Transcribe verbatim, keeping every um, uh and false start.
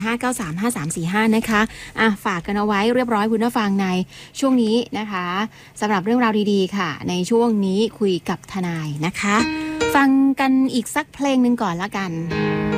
ห้า เก้า สาม ห้า สาม สี่ ห้านะคะอ่ะฝากกันเอาไว้เรียบร้อยคุณผู้ฟังในช่วงนี้นะคะสำหรับเรื่องราวดีๆค่ะในช่วงนี้คุยกับทนายนะคะฟังกันอีกสักเพลงหนึ่งก่อนละกัน